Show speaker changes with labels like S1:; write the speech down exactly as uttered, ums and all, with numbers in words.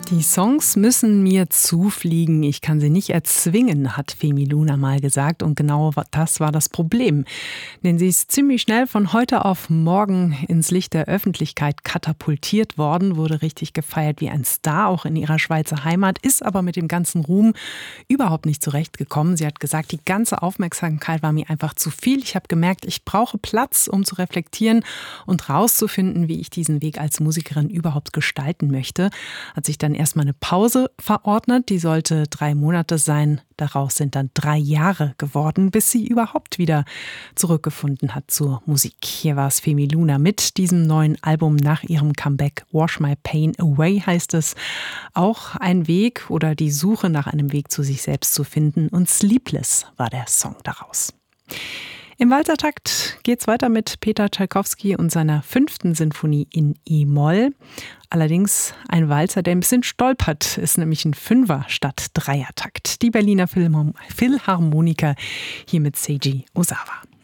S1: Die Songs müssen mir zufliegen, ich kann sie nicht erzwingen, hat Femi Luna mal gesagt. Und genau das war das Problem. Denn sie ist ziemlich schnell von heute auf morgen ins Licht der Öffentlichkeit katapultiert worden, wurde richtig gefeiert wie ein Star, auch in ihrer Schweizer Heimat, ist aber mit dem ganzen Ruhm überhaupt nicht zurechtgekommen. Sie hat gesagt, die ganze Aufmerksamkeit war mir einfach zu viel. Ich habe gemerkt, ich brauche Platz, um zu reflektieren und rauszufinden, wie ich diesen Weg als Musikerin überhaupt gestalten möchte. Hat sich dann erstmal eine Pause verordnet, die sollte drei Monate sein. Daraus sind dann drei Jahre geworden, bis sie überhaupt wieder zurückgefunden hat zur Musik. Hier war es Femi Luna mit diesem neuen Album nach ihrem Comeback. Wash My Pain Away heißt es. Auch ein Weg oder die Suche nach einem Weg zu sich selbst zu finden. Und Sleepless war der Song daraus. Im Walzertakt geht's weiter mit Peter Tschaikowski und seiner fünften Sinfonie in E-Moll. Allerdings ein Walzer, der ein bisschen stolpert, ist nämlich ein Fünfer statt Dreiertakt. Die Berliner Philharmoniker hier mit Seiji Ozawa.